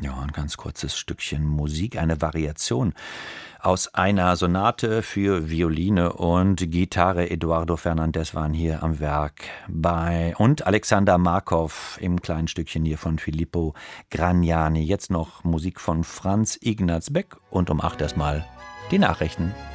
Ja, ein ganz kurzes Stückchen Musik, eine Variation aus einer Sonate für Violine und Gitarre. Eduardo Fernandez waren hier am Werk und Alexander Markov im kleinen Stückchen hier von Filippo Gragnani. Jetzt noch Musik von Franz Ignaz Beck und um 8 erstmal die Nachrichten.